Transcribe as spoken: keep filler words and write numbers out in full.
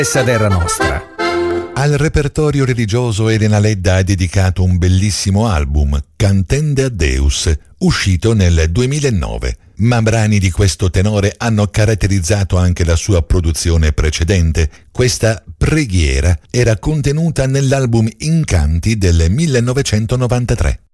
Essa terra nostra. Al repertorio religioso Elena Ledda ha dedicato un bellissimo album, Cantende a Deus, uscito nel duemilanove, ma brani di questo tenore hanno caratterizzato anche la sua produzione precedente. Questa preghiera era contenuta nell'album Incanti del millenovecentonovantatré.